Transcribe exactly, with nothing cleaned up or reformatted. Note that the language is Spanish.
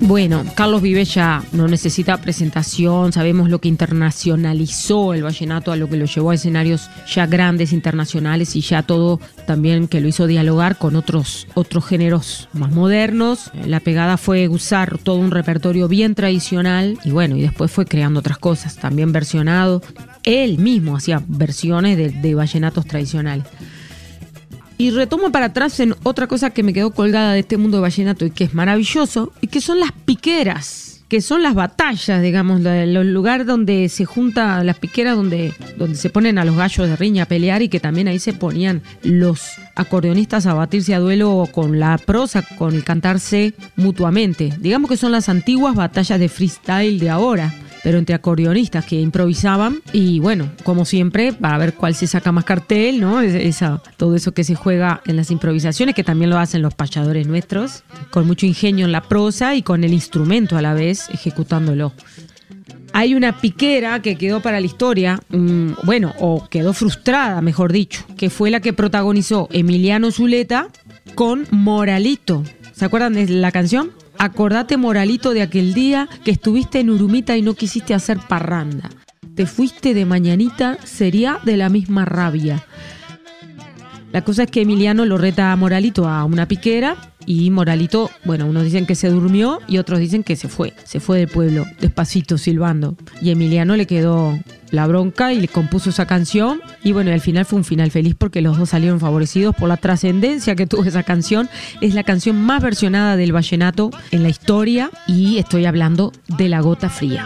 Bueno, Carlos Vives ya no necesita presentación, sabemos lo que internacionalizó el vallenato, a lo que lo llevó a escenarios ya grandes, internacionales, y ya todo también que lo hizo dialogar con otros, otros géneros más modernos. La pegada fue usar todo un repertorio bien tradicional y bueno, y después fue creando otras cosas, también versionado. Él mismo hacía versiones de, de vallenatos tradicionales. Y retomo para atrás en otra cosa que me quedó colgada de este mundo de vallenato y que es maravilloso, y que son las piqueras, que son las batallas, digamos, los lugares donde se juntan las piqueras, donde, donde se ponen a los gallos de riña a pelear, y que también ahí se ponían los acordeonistas a batirse a duelo con la prosa, con el cantarse mutuamente. Digamos que son las antiguas batallas de freestyle de ahora, pero entre acordeonistas que improvisaban, y bueno, como siempre, para ver cuál se saca más cartel, ¿no? Esa, todo eso que se juega en las improvisaciones, que también lo hacen los payadores nuestros, con mucho ingenio en la prosa y con el instrumento a la vez, ejecutándolo. Hay una piquera que quedó para la historia, mmm, bueno, o quedó frustrada, mejor dicho, que fue la que protagonizó Emiliano Zuleta con Moralito. ¿Se acuerdan de la canción? Acordate, Moralito, de aquel día que estuviste en Urumita y no quisiste hacer parranda. Te fuiste de mañanita, sería de la misma rabia. La cosa es que Emiliano lo reta a Moralito a una piquera y Moralito, bueno, unos dicen que se durmió y otros dicen que se fue. Se fue del pueblo, despacito, silbando. Y Emiliano le quedó la bronca y le compuso esa canción. Y bueno, al final fue un final feliz porque los dos salieron favorecidos por la trascendencia que tuvo esa canción. Es la canción más versionada del vallenato en la historia y estoy hablando de La Gota Fría.